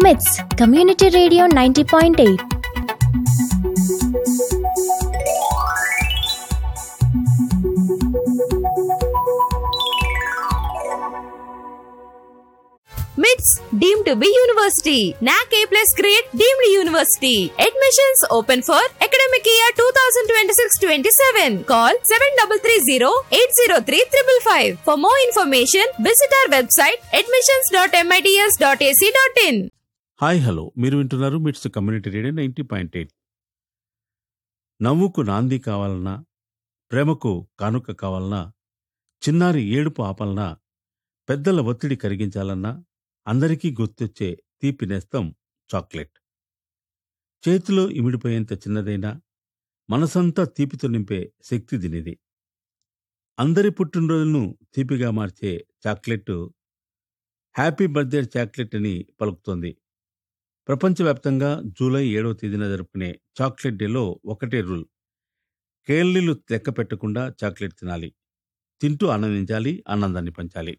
మిట్స్ community radio 90.8. MITS deemed to be university. NAC A+ grade deemed university. Admissions open for academic year 2026-27. Call 7330-803-555. For more information, visit our website admissions.mits.ac.in. Hi hello, మీరు వింటున్నారు మిట్స్ community radio 90.8. నవ్వుకు నాంది కావాలన్నా, ప్రేమకు కానుక కావాలన్నా, చిన్నారి ఏడుపు ఆపాలన్నా, పెద్దల ఒత్తిడి కరిగించాలన్నా అందరికీ గుర్తొచ్చే తీపి నేస్తం చాక్లెట్. చేతిలో ఇమిడిపోయేంత చిన్నదైనా మనసంతా తీపితో నింపే శక్తి దీనిది. అందరి పుట్టినరోజులను తీపిగా మార్చే చాక్లెట్ హ్యాపీ బర్త్డే చాక్లెట్ అని పలుకుతోంది. ప్రపంచవ్యాప్తంగా జూలై 7వ తేదీన జరుపుకునే చాక్లెట్ డేలో ఒకటే రూల్: కేళ్లీలు లెక్క పెట్టకుండా చాక్లెట్ తినాలి, తింటూ ఆనందించాలి, ఆనందాన్ని పంచాలి.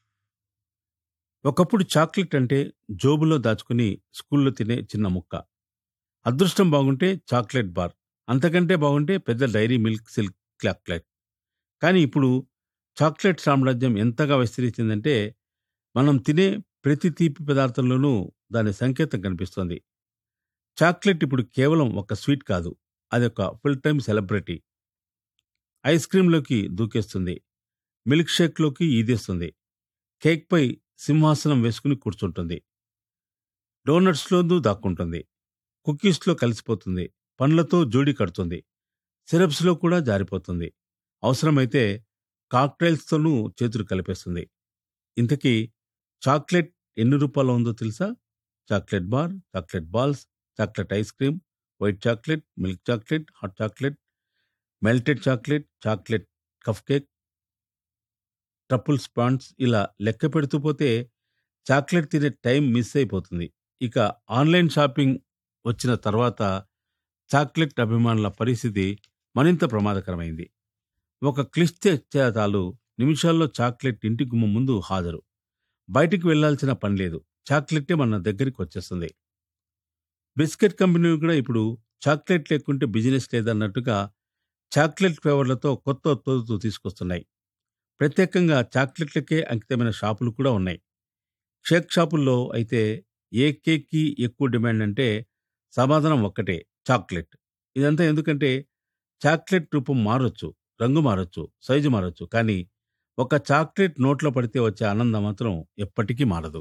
ఒకప్పుడు చాక్లెట్ అంటే జోబులో దాచుకుని స్కూల్లో తినే చిన్న ముక్క. అదృష్టం బాగుంటే చాక్లెట్ బార్, అంతకంటే బాగుంటే పెద్ద డైరీ మిల్క్ సిల్క్ చాక్లెట్. కానీ ఇప్పుడు చాక్లెట్ సామ్రాజ్యం ఎంతగా విస్తరించిందంటే మనం తినే ప్రతి తీపి పదార్థంలోనూ దాని సంకేతం కనిపిస్తోంది. చాక్లెట్ ఇప్పుడు కేవలం ఒక స్వీట్ కాదు, అదొక full time celebrity. Ice క్రీంలోకి దూకేస్తుంది, milk షేక్లోకి ఈదేస్తుంది, కేక్పై సింహాసనం వేసుకుని కూర్చుంటుంది, డోనట్స్లోనూ దాక్కుంటుంది, కుకీస్లో కలిసిపోతుంది, పండ్లతో జోడీ కడుతుంది, సిరప్స్లో కూడా జారిపోతుంది, అవసరమైతే కాక్టైల్స్తోనూ చేతులు కలిపేస్తుంది. ఇంతకీ చాక్లెట్ ఎన్ని రూపాయలు ఉందో తెలుసా? Chocolate bar, chocolate balls, chocolate ice cream, white chocolate, milk chocolate, hot chocolate, melted chocolate, chocolate cup cake, ట్రపుల్ spans, ఇలా లెక్క పెడుతూ పోతే చాక్లెట్ తినే టైం మిస్ అయిపోతుంది. ఇక ఆన్లైన్ షాపింగ్ వచ్చిన తర్వాత చాక్లెట్ అభిమానుల పరిస్థితి మరింత ప్రమాదకరమైంది. ఒక క్లిక్ చేస్తే చాలు, నిమిషాల్లో చాక్లెట్ ఇంటి గుమ్మం ముందు హాజరు. బయటికి వెళ్లాల్సిన పని లేదు, చాక్లెట్టే మన దగ్గరికి వచ్చేస్తుంది. బిస్కెట్ కంపెనీలు కూడా ఇప్పుడు చాక్లెట్ లేకుంటే బిజినెస్ లేదన్నట్టుగా చాక్లెట్ ఫ్లేవర్లతో కొత్త ఉత్పత్తులు తీసుకొస్తున్నాయి. ప్రత్యేకంగా చాక్లెట్లకే అంకితమైన షాపులు కూడా ఉన్నాయి. షేక్ షాపుల్లో అయితే ఏ కేక్కి ఎక్కువ డిమాండ్ అంటే సమాధానం ఒక్కటే: చాక్లెట్. ఇదంతా ఎందుకంటే చాక్లెట్ రూపం మారొచ్చు, రంగు మారొచ్చు, సైజు మారొచ్చు, కానీ ఒక చాక్లెట్ నోట్లో పడితే వచ్చే ఆనందం మాత్రం ఎప్పటికీ మారదు.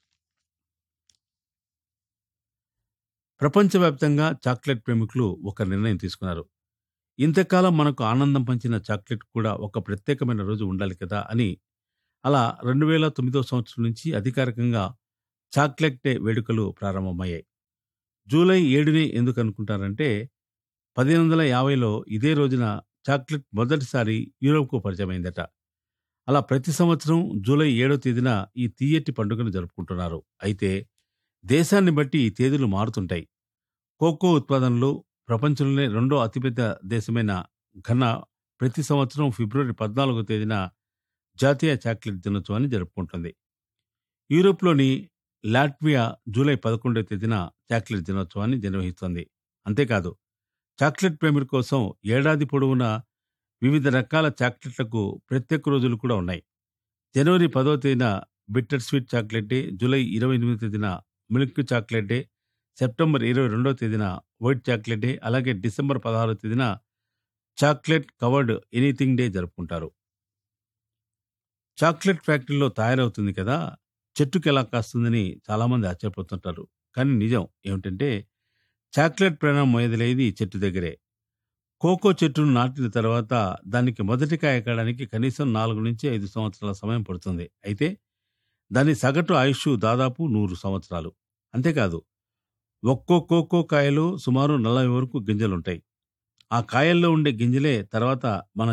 ప్రపంచవ్యాప్తంగా చాక్లెట్ ప్రేమికులు ఒక నిర్ణయం తీసుకున్నారు. ఇంతకాలం మనకు ఆనందం పంచిన చాక్లెట్ కూడా ఒక ప్రత్యేకమైన రోజు ఉండాలి కదా అని. అలా 2009వ సంవత్సరం నుంచి అధికారికంగా చాక్లెట్ డే వేడుకలు ప్రారంభమయ్యాయి. జూలై 7నే ఎందుకు అనుకుంటారంటే 1850లో ఇదే రోజున చాక్లెట్ మొదటిసారి యూరోప్కు పరిచయమైందట. అలా ప్రతి సంవత్సరం జూలై 7వ తేదీన ఈ తీయటి పండుగను జరుపుకుంటున్నారు. అయితే దేశాన్ని బట్టి ఈ తేదీలు మారుతుంటాయి. కోకో ఉత్పాదనలో ప్రపంచంలోనే రెండో అతిపెద్ద దేశమైన ఘనా ప్రతి సంవత్సరం ఫిబ్రవరి 14వ తేదీన జాతీయ చాక్లెట్ దినోత్సవాన్ని జరుపుకుంటుంది. యూరోప్లోని లాట్వియా జూలై 11వ తేదీన చాక్లెట్ దినోత్సవాన్ని నిర్వహిస్తోంది. అంతేకాదు, చాక్లెట్ ప్రేమిల కోసం ఏడాది పొడవునా వివిధ రకాల చాక్లెట్లకు ప్రత్యేక రోజులు కూడా ఉన్నాయి. జనవరి 10వ తేదీన bitter sweet chocolate day, July 28వ తేదీన మిల్క్ చాక్లెట్ డే, సెప్టెంబర్ 22వ తేదీన వైట్ చాక్లెట్ డే, అలాగే డిసెంబర్ 16వ తేదీన చాక్లెట్ కవర్డ్ ఎనీథింగ్ డే జరుపుకుంటారు. చాక్లెట్ ఫ్యాక్టరీలో తయారవుతుంది కదా, చెట్టుకి ఎలా కాస్తుందని చాలామంది ఆశ్చర్యపోతుంటారు. కానీ నిజం ఏమిటంటే చాక్లెట్ ప్రాణం మొదలైంది చెట్టు దగ్గరే. కోకో చెట్టును నాటిన తర్వాత దానికి మొదటి కాయ ఎక్కడానికి కనీసం 4 నుంచి 5 సంవత్సరాల సమయం పడుతుంది. అయితే దాని సగటు ఆయుష్ దాదాపు 100 సంవత్సరాలు. అంతేకాదు, ఒక్కో కోకో కాయలో సుమారు 40 వరకు గింజలుంటాయి. ఆ కాయల్లో ఉండే గింజలే తర్వాత మన